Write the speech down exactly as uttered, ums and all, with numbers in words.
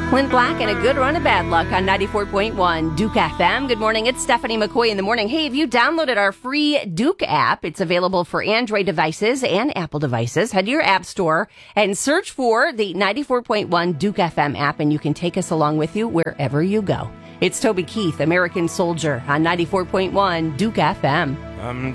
Clint Black and a good run of bad luck on ninety-four point one Duke F M. Good morning. It's Stephanie McCoy in the morning. Hey, have you downloaded our free Duke app? It's available for Android devices and Apple devices. Head to your app store and search for the ninety-four point one Duke F M app, and you can take us along with you wherever you go. It's Toby Keith, American Soldier, on ninety-four point one Duke F M. I'm